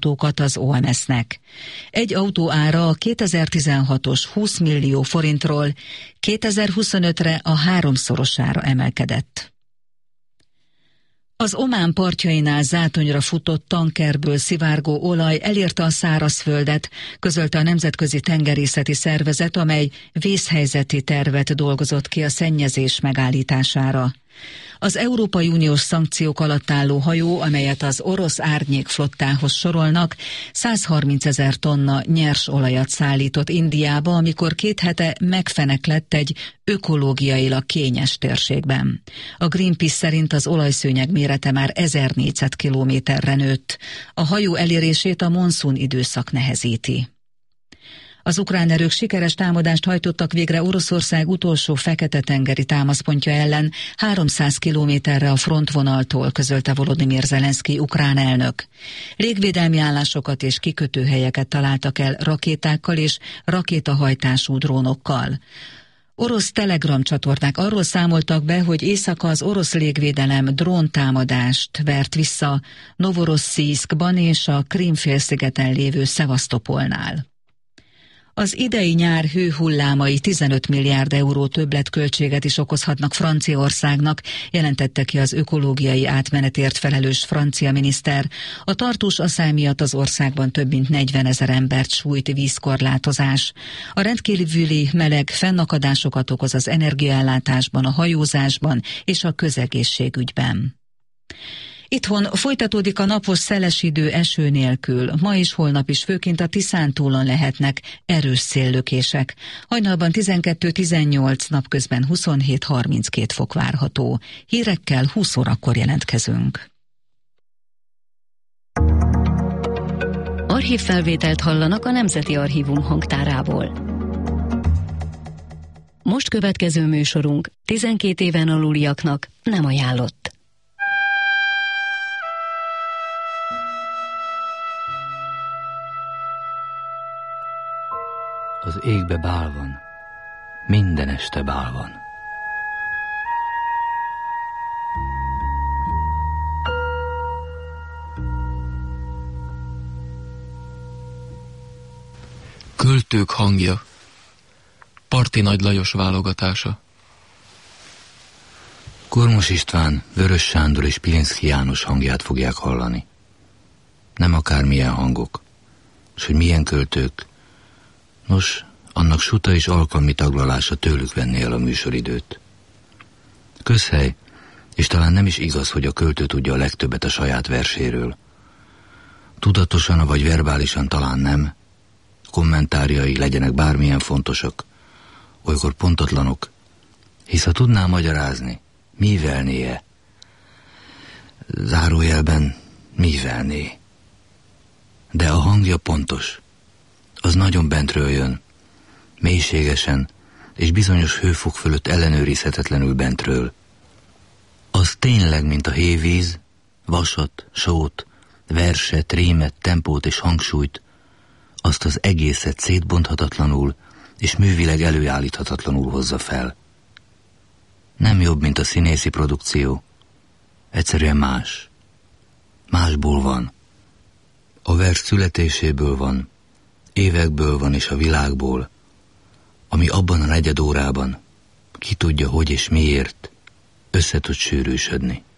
autókat az OMS-nek. Egy autó ára a 2016-os 20 millió forintról 2025-re a 3-szorosára emelkedett. Az Omán partjainál zátonyra futott tankerből szivárgó olaj elérte a szárazföldet, közölte a Nemzetközi Tengerészeti Szervezet, amely vészhelyzeti tervet dolgozott ki a szennyezés megállítására. Az Európai Uniós szankciók alatt álló hajó, amelyet az orosz árnyék flottához sorolnak, 130 000 tonna nyers olajat szállított Indiába, amikor 2 hete megfeneklett egy ökológiailag kényes térségben. A Greenpeace szerint az olajszőnyeg mérete már 1000 négyzetkilométerre nőtt. A hajó elérését a monszun időszak nehezíti. Az ukrán erők sikeres támadást hajtottak végre Oroszország utolsó Fekete-tengeri támaszpontja ellen 300 kilométerre a frontvonaltól, közölte Volodymyr Zelenszkij ukrán elnök. Légvédelmi állásokat és kikötőhelyeket találtak el rakétákkal és rakétahajtású drónokkal. Orosz Telegram csatornák arról számoltak be, hogy éjszaka az orosz légvédelem dróntámadást vert vissza Novorosszijszkban és a Krím-félszigeten lévő Szevasztopolnál. Az idei nyár hőhullámai 15 milliárd euró többletköltséget is okozhatnak Franciaországnak, jelentette ki az ökológiai átmenetért felelős francia miniszter. A tartós asszály miatt az országban több mint 40 000 embert sújt vízkorlátozás. A rendkívüli meleg fennakadásokat okoz az energiaellátásban, a hajózásban és a közegészségügyben. Itthon folytatódik a napos szeles idő eső nélkül. Ma és holnap is főként a Tiszántúlon lehetnek erős széllökések. Hajnalban 12-18, napközben 27-32 fok várható. Hírekkel 20 órakor jelentkezünk. Archívfelvételt hallanak a Nemzeti Archívum hangtárából. Most következő műsorunk 12 éven aluliaknak nem ajánlott. Az égbe bál van, minden este bál van. Költők hangja. Parti Nagy Lajos válogatása. Kormos István, Vörös Sándor és Pilinszky János hangját fogják hallani. Nem akármilyen hangok, s hogy milyen költők. Nos, annak suta és alkalmi taglalása tőlük venné el a műsoridőt. Közhely, és talán nem is igaz, hogy a költő tudja a legtöbbet a saját verséről. Tudatosan vagy verbálisan talán nem, kommentárjai legyenek bármilyen fontosak, olykor pontatlanok, hisz ha tudná magyarázni, mívelnie, zárójelben mívelné. De a hangja pontos. Az nagyon bentről jön, mélységesen, és bizonyos hőfok fölött ellenőrizhetetlenül bentről. Az tényleg, mint a hévíz, vasat, sót, verset, rímet, tempót és hangsúlyt, azt az egészet szétbonthatatlanul és művileg előállíthatatlanul hozza fel. Nem jobb, mint a színészi produkció, egyszerűen más. Másból van. A vers születéséből van, évekből van és a világból, ami abban a negyed órában, ki tudja hogy és miért, össze tud sűrűsödni.